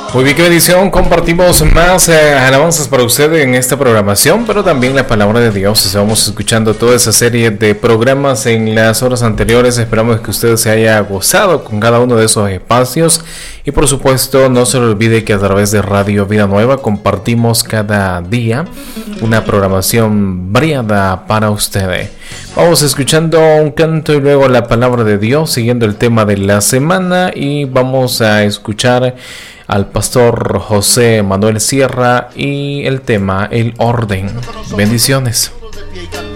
Muy bien, qué bendición. Compartimos más alabanzas para usted en esta programación, pero también la palabra de Dios. Estamos escuchando toda esa serie de programas en las horas anteriores. Esperamos que usted se haya gozado con cada uno de esos espacios. Y por supuesto, no se le olvide que a través de Radio Vida Nueva compartimos cada día una programación variada para usted. Vamos escuchando un canto y luego la palabra de Dios, siguiendo el tema de la semana, y vamos a escuchar al pastor José Manuel Sierra y el tema El Orden. Bendiciones.